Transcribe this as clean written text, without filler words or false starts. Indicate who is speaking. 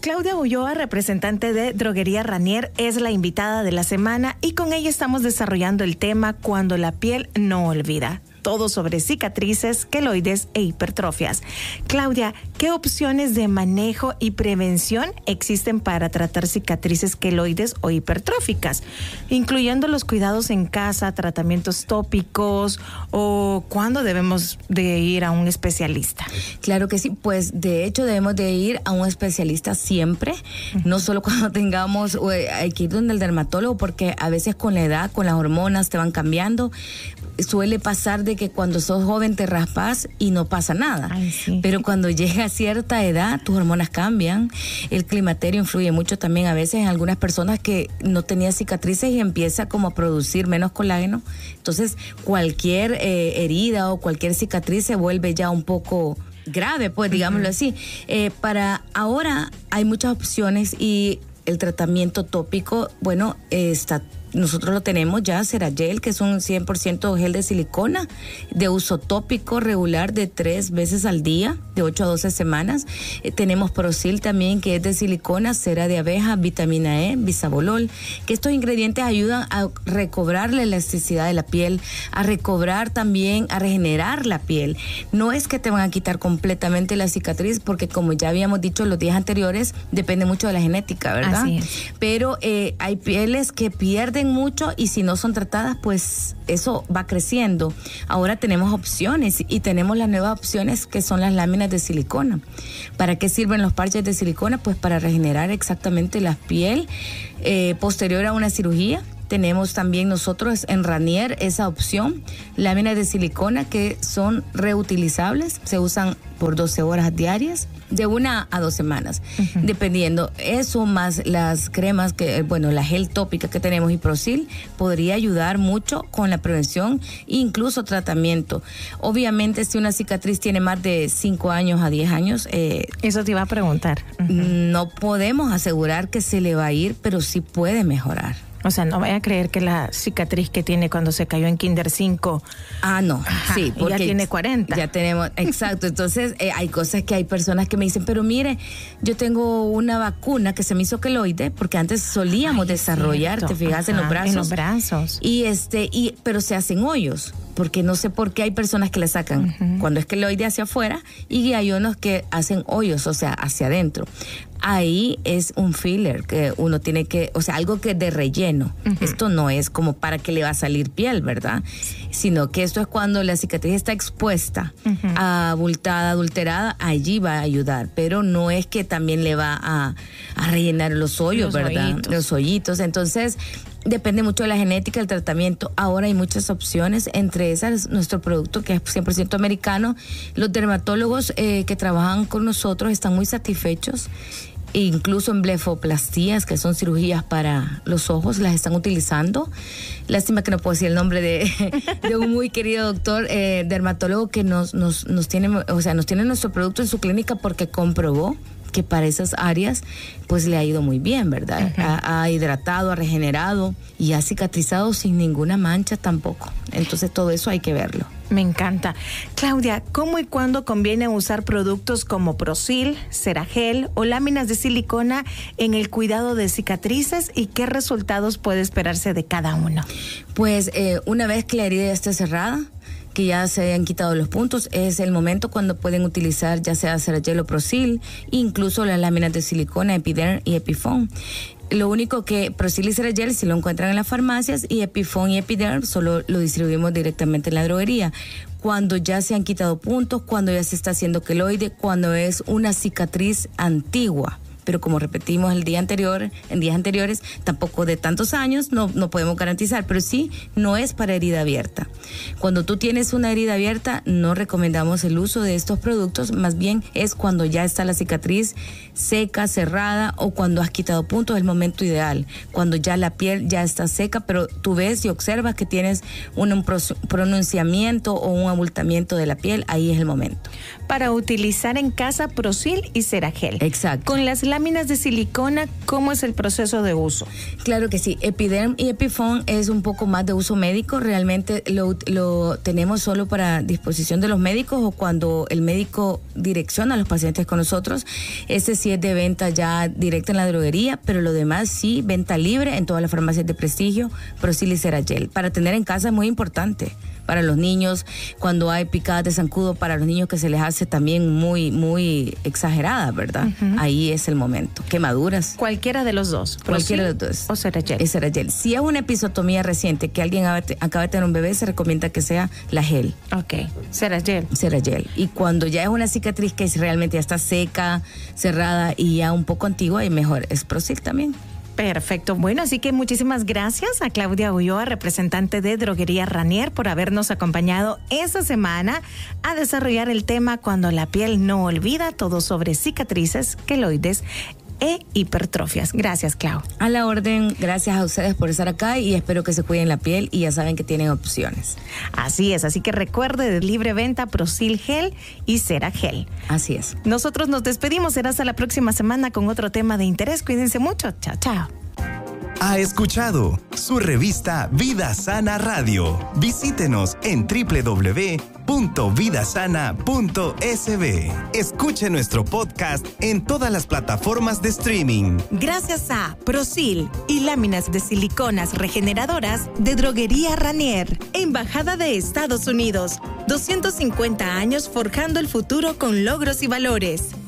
Speaker 1: Claudia Ulloa, representante de Droguería Ranier, es la invitada de la semana y con ella estamos desarrollando el tema Cuando la piel no olvida. Todo sobre cicatrices, queloides e hipertrofias. Claudia, ¿qué opciones de manejo y prevención existen para tratar cicatrices queloides o hipertróficas? Incluyendo los cuidados en casa, tratamientos tópicos o cuándo debemos de ir a un especialista.
Speaker 2: Claro que sí, pues de hecho debemos de ir a un especialista siempre, no solo cuando tengamos, hay que ir donde el dermatólogo porque a veces con la edad, con las hormonas te van cambiando. Suele pasar de que cuando sos joven te raspas y no pasa nada.
Speaker 1: Ay, sí.
Speaker 2: Pero cuando llega a cierta edad, tus hormonas cambian. El climaterio influye mucho también a veces en algunas personas que no tenían cicatrices y empieza como a producir menos colágeno. Entonces, cualquier herida o cualquier cicatriz se vuelve ya un poco grave, pues digámoslo así. Para ahora hay muchas opciones y el tratamiento tópico, bueno, nosotros lo tenemos ya, Ceragel, que es un 100% gel de silicona de uso tópico regular de 3 veces al día, de 8 a 12 semanas. Tenemos Prosil también, que es de silicona, cera de abeja, vitamina E, bisabolol, que estos ingredientes ayudan a recobrar la elasticidad de la piel, a recobrar también, a regenerar la piel. No es que te van a quitar completamente la cicatriz, porque como ya habíamos dicho en los días anteriores, depende mucho de la genética, ¿verdad?
Speaker 1: Así es.
Speaker 2: Pero hay pieles que pierden mucho y si no son tratadas, pues eso va creciendo. Ahora tenemos opciones y tenemos las nuevas opciones que son las láminas de silicona. ¿Para qué sirven los parches de silicona? Pues para regenerar exactamente la piel posterior a una cirugía. Tenemos también nosotros en Ranier esa opción, láminas de silicona que son reutilizables, se usan por 12 horas diarias, de 1 a 2 semanas, dependiendo. Eso más las cremas, la gel tópica que tenemos y Prosil, podría ayudar mucho con la prevención e incluso tratamiento. Obviamente, si una cicatriz tiene más de 5 años a 10 años...
Speaker 1: Eso te iba a preguntar.
Speaker 2: No podemos asegurar que se le va a ir, pero sí puede mejorar.
Speaker 1: O sea, no vaya a creer que la cicatriz que tiene cuando se cayó en Kinder 5.
Speaker 2: Ah, no.
Speaker 1: Ajá,
Speaker 2: sí, porque
Speaker 1: ya tiene 40.
Speaker 2: Ya tenemos, exacto. Entonces, hay cosas que hay personas que me dicen, pero mire, yo tengo una vacuna que se me hizo queloide, porque antes solíamos desarrollar,
Speaker 1: cierto.
Speaker 2: te fijas, en los brazos.
Speaker 1: En los brazos.
Speaker 2: Pero se hacen hoyos, porque no sé por qué hay personas que le sacan cuando es queloide hacia afuera y hay unos que hacen hoyos, o sea, hacia adentro. Ahí es un filler que uno tiene que, o sea, algo que de relleno. Esto no es como para que le va a salir piel, ¿verdad? Sino que esto es cuando la cicatriz está expuesta, abultada, adulterada, allí va a ayudar. Pero no es que también le va a rellenar los hoyos, ¿verdad? Los hoyitos. Entonces, depende mucho de la genética, el tratamiento. Ahora hay muchas opciones, entre esas nuestro producto que es 100% americano. Los dermatólogos que trabajan con nosotros están muy satisfechos. Incluso en blefoplastías, que son cirugías para los ojos, las están utilizando. Lástima que no puedo decir el nombre de un muy querido doctor dermatólogo que nos tiene nuestro producto en su clínica porque comprobó que para esas áreas pues le ha ido muy bien, ¿verdad? Ha hidratado, ha regenerado y ha cicatrizado sin ninguna mancha tampoco. Entonces todo eso hay que verlo.
Speaker 1: Me encanta. Claudia, ¿cómo y cuándo conviene usar productos como Prosil, Ceragel o láminas de silicona en el cuidado de cicatrices y qué resultados puede esperarse de cada uno?
Speaker 2: Pues una vez que la herida ya esté cerrada, que ya se hayan quitado los puntos, es el momento cuando pueden utilizar ya sea Ceragel o Prosil, incluso las láminas de silicona, Epiderm y Epifon. Lo único que Prosil y Ceragel si lo encuentran en las farmacias y Epifon y Epiderm solo lo distribuimos directamente en la droguería. Cuando ya se han quitado puntos, cuando ya se está haciendo queloide, cuando es una cicatriz antigua. Pero como repetimos en días anteriores, tampoco de tantos años, no podemos garantizar, pero sí no es para herida abierta. Cuando tú tienes una herida abierta, no recomendamos el uso de estos productos, más bien es cuando ya está la cicatriz seca, cerrada o cuando has quitado puntos, es el momento ideal. Cuando ya la piel ya está seca, pero tú ves y observas que tienes un pronunciamiento o un abultamiento de la piel, ahí es el momento.
Speaker 1: Para utilizar en casa Prosil y Ceragel.
Speaker 2: Exacto.
Speaker 1: Con las láminas de silicona, ¿cómo es el proceso de uso?
Speaker 2: Claro que sí. Epiderm y Epifoam es un poco más de uso médico. Realmente lo tenemos solo para disposición de los médicos o cuando el médico direcciona a los pacientes con nosotros. Ese sí es de venta ya directa en la droguería, pero lo demás sí, venta libre en todas las farmacias de prestigio. Prosil y Seragel. Para tener en casa es muy importante. Para los niños, cuando hay picadas de zancudo, para los niños que se les hace también muy exagerada, ¿verdad? Uh-huh. Ahí es el momento. Quemaduras.
Speaker 1: Cualquiera de los dos.
Speaker 2: Cualquiera de los dos.
Speaker 1: O Seragel.
Speaker 2: Es Seragel. Si es una episiotomía reciente, que alguien acaba de tener un bebé, se recomienda que sea la gel.
Speaker 1: Ok. Seragel.
Speaker 2: Seragel. Y cuando ya es una cicatriz que realmente ya está seca, cerrada y ya un poco antigua, y mejor es Prosil también.
Speaker 1: Perfecto. Bueno, así que muchísimas gracias a Claudia Ulloa, representante de Droguería Ranier, por habernos acompañado esta semana a desarrollar el tema Cuando la piel no olvida, todo sobre cicatrices, queloides e hipertrofias. Gracias, Clau.
Speaker 2: A la orden, gracias a ustedes por estar acá y espero que se cuiden la piel y ya saben que tienen opciones.
Speaker 1: Así es, así que recuerde de libre venta Prosil Gel y Seragel.
Speaker 2: Así es.
Speaker 1: Nosotros nos despedimos, será hasta la próxima semana con otro tema de interés. Cuídense mucho. Chao, chao.
Speaker 3: Ha escuchado su revista Vida Sana Radio. Visítenos en www.vidasana.sb. Escuche nuestro podcast en todas las plataformas de streaming.
Speaker 1: Gracias a Prosil y láminas de siliconas regeneradoras de Droguería Ranier, Embajada de Estados Unidos. 250 años forjando el futuro con logros y valores.